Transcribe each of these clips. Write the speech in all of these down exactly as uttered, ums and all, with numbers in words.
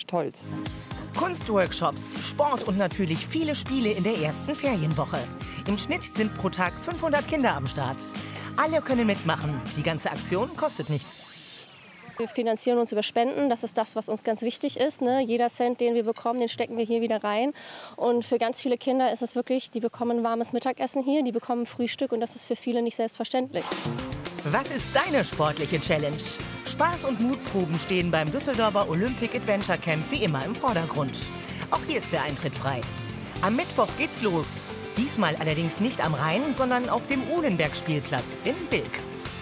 stolz. Kunstworkshops, Sport und natürlich viele Spiele in der ersten Ferienwoche. Im Schnitt sind pro Tag fünfhundert Kinder am Start. Alle können mitmachen. Die ganze Aktion kostet nichts. Wir finanzieren uns über Spenden, das ist das, was uns ganz wichtig ist. Ne? Jeder Cent, den wir bekommen, den stecken wir hier wieder rein. Und für ganz viele Kinder ist es wirklich, die bekommen ein warmes Mittagessen hier, die bekommen Frühstück und das ist für viele nicht selbstverständlich. Was ist deine sportliche Challenge? Spaß und Mutproben stehen beim Düsseldorfer Olympic Adventure Camp wie immer im Vordergrund. Auch hier ist der Eintritt frei. Am Mittwoch geht's los. Diesmal allerdings nicht am Rhein, sondern auf dem Uhlenberg-Spielplatz in Bilk.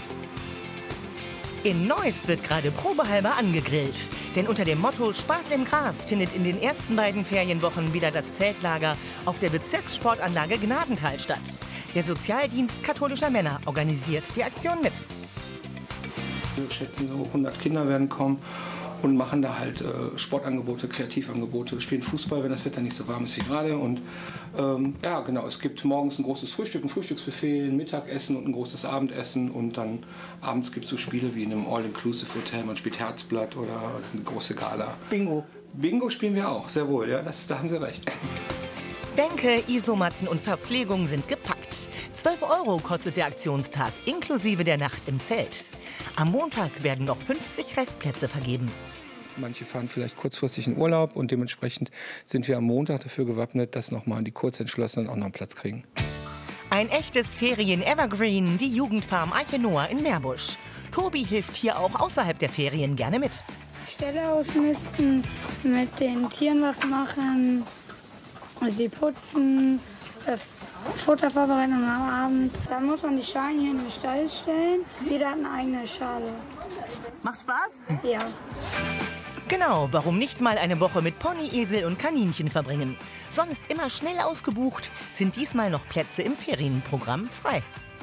In Neuss wird gerade probehalber angegrillt. Denn unter dem Motto Spaß im Gras findet in den ersten beiden Ferienwochen wieder das Zeltlager auf der Bezirkssportanlage Gnadenthal statt. Der Sozialdienst katholischer Männer organisiert die Aktion mit. Wir schätzen, so hundert Kinder werden kommen und machen da halt äh, Sportangebote, Kreativangebote. Wir spielen Fußball, wenn das Wetter nicht so warm ist wie gerade. Und ähm, ja, genau, es gibt morgens ein großes Frühstück, ein Frühstücksbuffet, ein Mittagessen und ein großes Abendessen. Und dann abends gibt es so Spiele wie in einem All-Inclusive-Hotel. Man spielt Herzblatt oder eine große Gala. Bingo. Bingo spielen wir auch, sehr wohl, ja, das, da haben Sie recht. Bänke, Isomatten und Verpflegung sind gepackt. zwölf Euro kostet der Aktionstag, inklusive der Nacht im Zelt. Am Montag werden noch fünfzig Restplätze vergeben. Manche fahren vielleicht kurzfristig in Urlaub und dementsprechend sind wir am Montag dafür gewappnet, dass nochmal die Kurzentschlossenen auch noch einen Platz kriegen. Ein echtes Ferien-Evergreen, die Jugendfarm Arche Noah in Meerbusch. Tobi hilft hier auch außerhalb der Ferien gerne mit. Ställe ausmisten, mit den Tieren was machen, sie putzen, das Futter vorbereiten am Abend. Dann muss man die Schalen hier in den Stall stellen. Jeder hat eine eigene Schale. Macht Spaß? Ja. Genau, warum nicht mal eine Woche mit Pony, Esel und Kaninchen verbringen? Sonst immer schnell ausgebucht, sind diesmal noch Plätze im Ferienprogramm frei.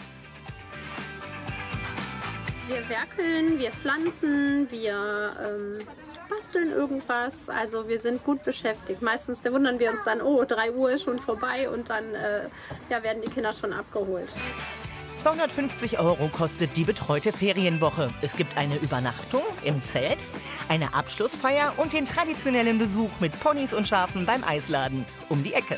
Wir werkeln, wir pflanzen, wir ähm, basteln irgendwas. Also wir sind gut beschäftigt. Meistens da wundern wir uns dann, oh, drei Uhr ist schon vorbei und dann äh, ja, werden die Kinder schon abgeholt. zweihundertfünfzig Euro kostet die betreute Ferienwoche. Es gibt eine Übernachtung im Zelt, eine Abschlussfeier und den traditionellen Besuch mit Ponys und Schafen beim Eisladen um die Ecke.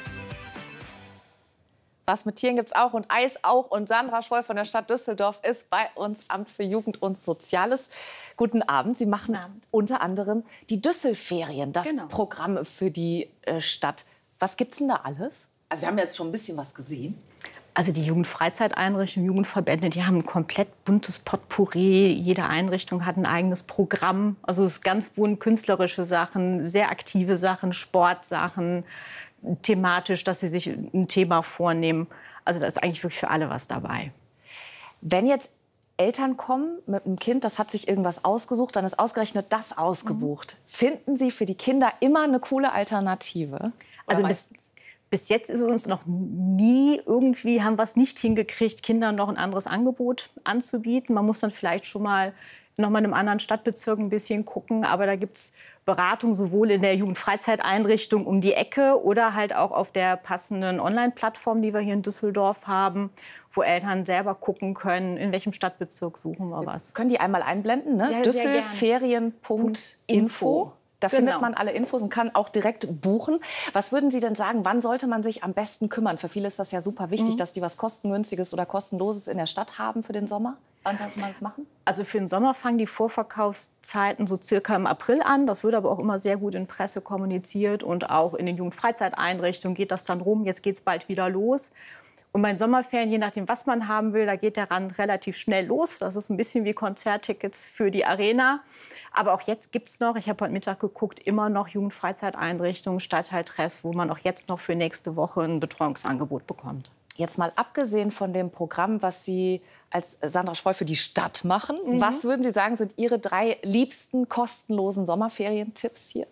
Was mit Tieren gibt's auch und Eis auch. Und Sandra Schwoll von der Stadt Düsseldorf ist bei uns Amt für Jugend und Soziales. Guten Abend. Sie machen Abend. unter anderem die Düsselferien, das genau. Programm für die äh, Stadt. Was gibt's denn da alles? Also wir haben jetzt schon ein bisschen was gesehen. Also die Jugendfreizeiteinrichtungen, Jugendverbände, die haben ein komplett buntes Potpourri. Jede Einrichtung hat ein eigenes Programm. Also es ist ganz bunt, künstlerische Sachen, sehr aktive Sachen, Sportsachen, thematisch, dass sie sich ein Thema vornehmen. Also da ist eigentlich wirklich für alle was dabei. Wenn jetzt Eltern kommen mit einem Kind, das hat sich irgendwas ausgesucht, dann ist ausgerechnet das ausgebucht. Mhm. Finden Sie für die Kinder immer eine coole Alternative? Also bis, bis jetzt ist es uns noch nie irgendwie, haben wir es nicht hingekriegt, Kindern noch ein anderes Angebot anzubieten. Man muss dann vielleicht schon mal noch mal in einem anderen Stadtbezirk ein bisschen gucken, aber da gibt es Beratung sowohl in der Jugendfreizeiteinrichtung um die Ecke oder halt auch auf der passenden Online-Plattform, die wir hier in Düsseldorf haben, wo Eltern selber gucken können, in welchem Stadtbezirk suchen wir was. Wir können die einmal einblenden, ne? Ja, Düsselferien Punkt info. Da genau. findet man alle Infos und kann auch direkt buchen. Was würden Sie denn sagen, wann sollte man sich am besten kümmern? Für viele ist das ja super wichtig, mhm. dass die was Kostengünstiges oder Kostenloses in der Stadt haben für den Sommer. Wann sollte man das machen? Also für den Sommer fangen die Vorverkaufszeiten so circa im April an. Das wird aber auch immer sehr gut in Presse kommuniziert. Und auch in den Jugendfreizeiteinrichtungen geht das dann rum. Jetzt geht es bald wieder los. Und bei den Sommerferien, je nachdem, was man haben will, da geht der Rand relativ schnell los. Das ist ein bisschen wie Konzerttickets für die Arena. Aber auch jetzt gibt es noch, ich habe heute Mittag geguckt, immer noch Jugendfreizeiteinrichtungen, Stadtteil Tress, wo man auch jetzt noch für nächste Woche ein Betreuungsangebot bekommt. Jetzt mal abgesehen von dem Programm, was Sie als Sandra Schwoll für die Stadt machen, mhm. was würden Sie sagen, sind Ihre drei liebsten kostenlosen Sommerferientipps hier?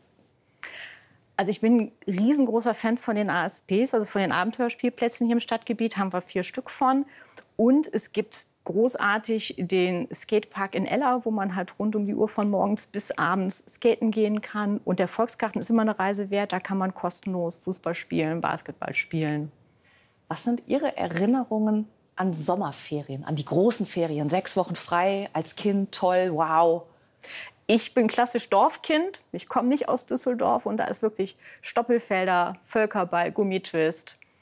Also ich bin ein riesengroßer Fan von den A S Ps, also von den Abenteuerspielplätzen hier im Stadtgebiet, haben wir vier Stück von. Und es gibt großartig den Skatepark in Ella, wo man halt rund um die Uhr von morgens bis abends skaten gehen kann. Und der Volksgarten ist immer eine Reise wert, da kann man kostenlos Fußball spielen, Basketball spielen. Was sind Ihre Erinnerungen an Sommerferien, an die großen Ferien? Sechs Wochen frei, als Kind, toll, wow. Ich bin klassisch Dorfkind. Ich komme nicht aus Düsseldorf und da ist wirklich Stoppelfelder, Völkerball, Gummitwist.